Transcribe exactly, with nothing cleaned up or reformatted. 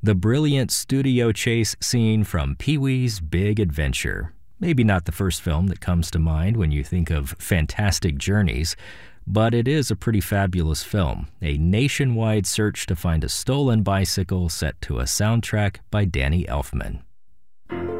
The brilliant studio chase scene from Pee-wee's Big Adventure. Maybe not the first film that comes to mind when you think of Fantastic Journeys, but it is a pretty fabulous film, a nationwide search to find a stolen bicycle set to a soundtrack by Danny Elfman.